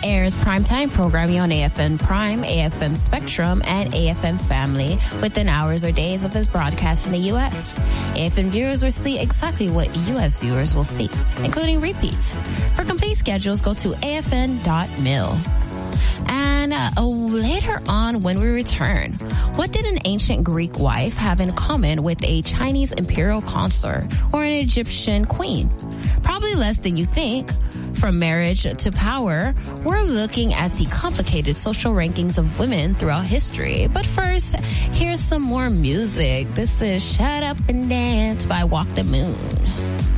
airs primetime programming on AFN Prime, AFM Spectrum, and AFM Family within hours or days of his broadcast in the U.S. AFN viewers will see exactly what U.S. viewers will see, including repeats. For complete schedules, go to afn.mil. And later on when we return, what did an ancient Greek wife have in common with a Chinese imperial consort or an Egyptian queen? Probably less than you think. From marriage to power, we're looking at the complicated social rankings of women throughout history. But first, here's some more music. This is Shut Up and Dance by Walk the Moon.